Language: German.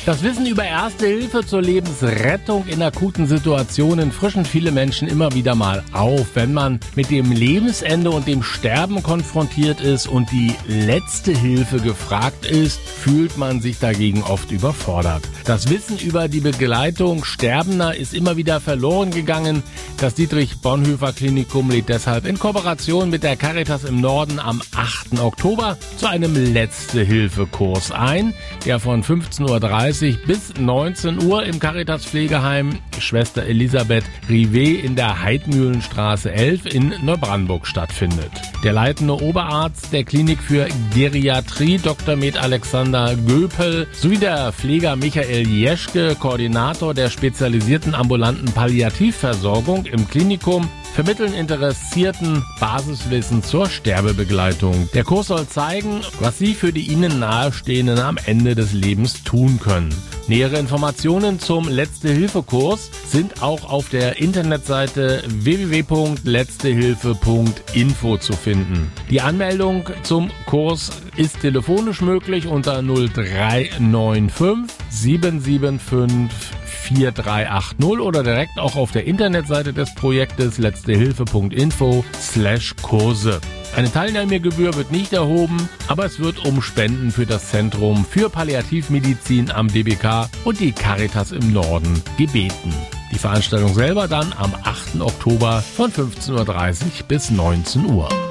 Das Wissen über Erste Hilfe zur Lebensrettung in akuten Situationen frischen viele Menschen immer wieder mal auf. Wenn man mit dem Lebensende und dem Sterben konfrontiert ist und die letzte Hilfe gefragt ist, fühlt man sich dagegen oft überfordert. Das Wissen über die Begleitung Sterbender ist immer wieder verloren gegangen. Das Dietrich-Bonhoeffer-Klinikum lädt deshalb in Kooperation mit der Caritas im Norden am 8. Oktober zu einem Letzte-Hilfe-Kurs ein, der von 15:30 Uhr bis 19 Uhr im Caritas-Pflegeheim Schwester Elisabeth Rivet in der Heidmühlenstraße 11 in Neubrandenburg stattfindet. Der leitende Oberarzt der Klinik für Geriatrie, Dr. Med Alexander Göpel, sowie der Pfleger Michael Jeschke, Koordinator der spezialisierten ambulanten Palliativversorgung im Klinikum, vermitteln Interessierten Basiswissen zur Sterbebegleitung. Der Kurs soll zeigen, was Sie für die Ihnen Nahestehenden am Ende des Lebens tun können. Nähere Informationen zum Letzte-Hilfe-Kurs sind auch auf der Internetseite www.letztehilfe.info zu finden. Die Anmeldung zum Kurs ist telefonisch möglich unter 0395 775 4380 oder direkt auch auf der Internetseite des Projektes letztehilfe.info/Kurse. Eine Teilnahmegebühr wird nicht erhoben, aber es wird um Spenden für das Zentrum für Palliativmedizin am DBK und die Caritas im Norden gebeten. Die Veranstaltung selber dann am 8. Oktober von 15:30 Uhr bis 19 Uhr.